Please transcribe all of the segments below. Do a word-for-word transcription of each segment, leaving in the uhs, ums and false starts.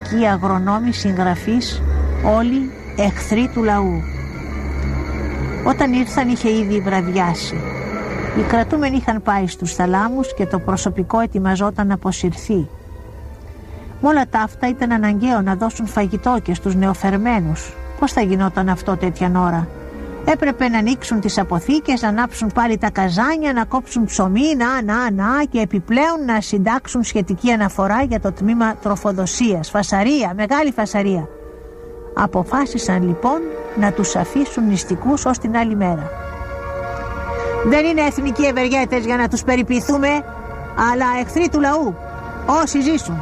πολιτικοί, αγρονόμοι, συγγραφείς, όλοι εχθροί του λαού. Όταν ήρθαν είχε ήδη βραδιάσει. Οι κρατούμενοι είχαν πάει στους θαλάμους και το προσωπικό ετοιμαζόταν να αποσυρθεί. Με όλα τα αυτά ήταν αναγκαίο να δώσουν φαγητό και στους νεοφερμένους. Πώς θα γινόταν αυτό τέτοιαν ώρα? Έπρεπε να ανοίξουν τις αποθήκες, να ανάψουν πάλι τα καζάνια, να κόψουν ψωμί, να, να, να και επιπλέον να συντάξουν σχετική αναφορά για το τμήμα τροφοδοσίας. Φασαρία, μεγάλη φασαρία. Αποφάσισαν λοιπόν να τους αφήσουν νηστικούς ως την άλλη μέρα. Δεν είναι εθνικοί ευεργέτες για να τους περιποιηθούμε, αλλά εχθροί του λαού, όσοι ζήσουν.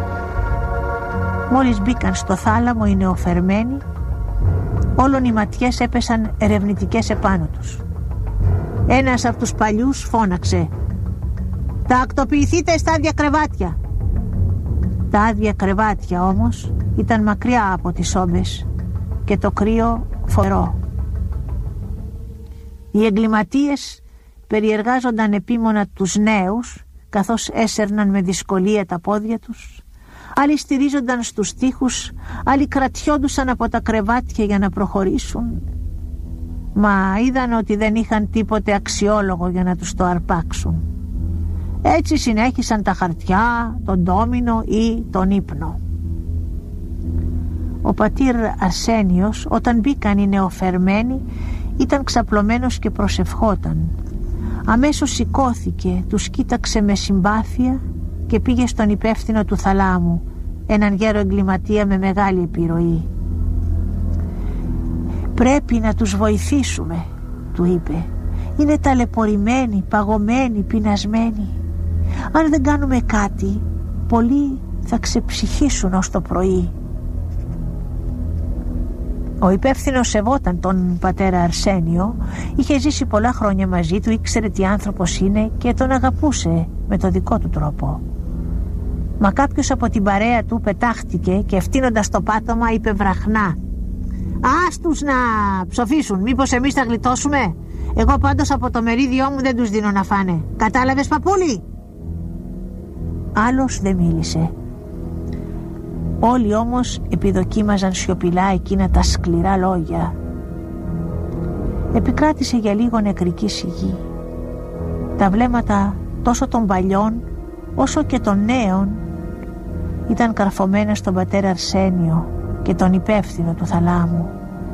Μόλις μπήκαν στο θάλαμο οι νεοφερμένοι, όλων οι ματιές έπεσαν ερευνητικές επάνω τους. Ένας από τους παλιούς φώναξε: «Τακτοποιηθείτε στα άδεια κρεβάτια». Τα άδεια κρεβάτια όμως ήταν μακριά από τις όμπες και το κρύο φοβερό. Οι εγκληματίες περιεργάζονταν επίμονα τους νέους, καθώς έσερναν με δυσκολία τα πόδια τους. Άλλοι στηρίζονταν στους τοίχους, άλλοι κρατιόντουσαν από τα κρεβάτια για να προχωρήσουν. Μα είδαν ότι δεν είχαν τίποτε αξιόλογο για να τους το αρπάξουν. Έτσι συνέχισαν τα χαρτιά, τον ντόμινο ή τον ύπνο. Ο πατήρ Αρσένιος, όταν μπήκαν οι νεοφερμένοι, ήταν ξαπλωμένος και προσευχόταν. Αμέσως σηκώθηκε, τους κοίταξε με συμπάθεια και πήγε στον υπεύθυνο του θαλάμου, έναν γέρο εγκληματία με μεγάλη επιρροή. «Πρέπει να τους βοηθήσουμε», του είπε. «Είναι ταλαιπωρημένοι, παγωμένοι, πεινασμένοι. Αν δεν κάνουμε κάτι, πολλοί θα ξεψυχήσουν ως το πρωί». Ο υπεύθυνος σεβόταν τον πατέρα Αρσένιο, είχε ζήσει πολλά χρόνια μαζί του, ήξερε τι άνθρωπος είναι και τον αγαπούσε με το δικό του τρόπο. Μα κάποιος από την παρέα του πετάχτηκε και ευθύνοντας το πάτωμα είπε βραχνά: «Άστους να ψοφήσουν, μήπως εμείς θα γλιτώσουμε? Εγώ πάντως από το μερίδιό μου δεν τους δίνω να φάνε. Κατάλαβες, παππούλη?» Άλλος δεν μίλησε. Όλοι όμως επιδοκίμαζαν σιωπηλά εκείνα τα σκληρά λόγια. Επικράτησε για λίγο νεκρική σιγή. Τα βλέμματα τόσο των παλιών όσο και των νέων ήταν καρφωμένα στον πατέρα Αρσένιο και τον υπεύθυνο του θαλάμου.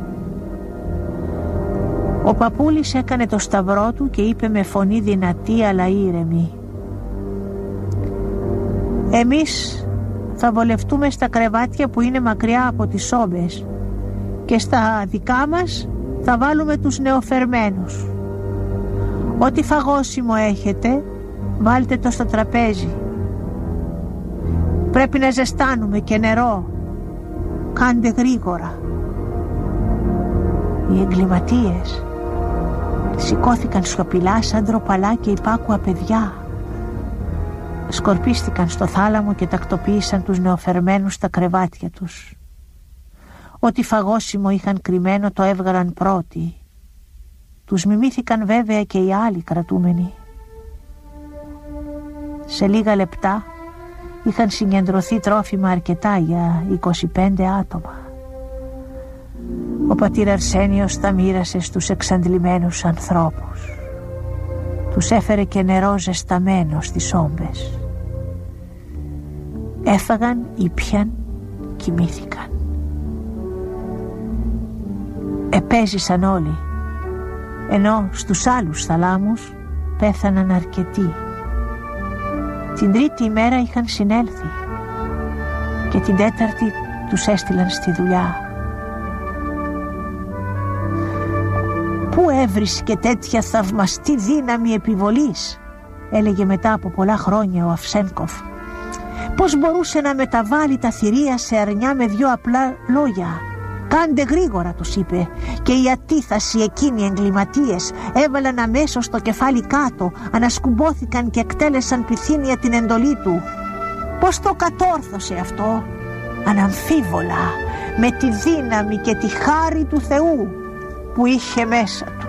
Ο παππούλης έκανε το σταυρό του και είπε με φωνή δυνατή αλλά ήρεμη: «Εμείς θα βολευτούμε στα κρεβάτια που είναι μακριά από τις όμπες και στα δικά μας θα βάλουμε τους νεοφερμένους. Ό,τι φαγόσιμο έχετε βάλτε το στο τραπέζι. Πρέπει να ζεστάνουμε και νερό. Κάντε γρήγορα». Οι εγκληματίες σηκώθηκαν σιωπηλά σαν ντροπαλά και υπάκουα παιδιά. Σκορπίστηκαν στο θάλαμο και τακτοποίησαν τους νεοφερμένους στα κρεβάτια τους. Ό,τι φαγόσιμο είχαν κρυμμένο το έβγαλαν πρώτοι. Τους μιμήθηκαν βέβαια και οι άλλοι κρατούμενοι. Σε λίγα λεπτά είχαν συγκεντρωθεί τρόφιμα αρκετά για είκοσι πέντε άτομα. Ο πατήρ Αρσένιος τα μοίρασε στους εξαντλημένους ανθρώπους. Τους έφερε και νερό ζεσταμένο στις όμπες. Έφαγαν, ήπιαν, κοιμήθηκαν. Επέζησαν όλοι, ενώ στους άλλους θαλάμους πέθαναν αρκετοί. Την τρίτη ημέρα είχαν συνέλθει και την τέταρτη τους έστειλαν στη δουλειά. «Πού έβρισκε τέτοια θαυμαστή δύναμη επιβολής?» έλεγε μετά από πολλά χρόνια ο Αυσένκοφ. «Πώς μπορούσε να μεταβάλει τα θηρία σε αρνιά με δυο απλά λόγια? Κάντε γρήγορα», τους είπε, και οι ατίθασοι εκείνοι εγκληματίες έβαλαν αμέσως το κεφάλι κάτω, ανασκουμπόθηκαν και εκτέλεσαν πυθύνια την εντολή του. Πώς το κατόρθωσε αυτό? Αναμφίβολα με τη δύναμη και τη χάρη του Θεού που είχε μέσα του.